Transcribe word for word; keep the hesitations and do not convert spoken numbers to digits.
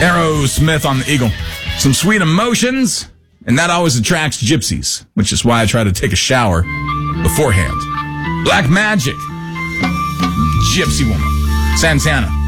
Aerosmith on the Eagle. Some sweet emotions, and that always attracts gypsies, which is why I try to take a shower beforehand. Black Magic. Gypsy Woman. Santana.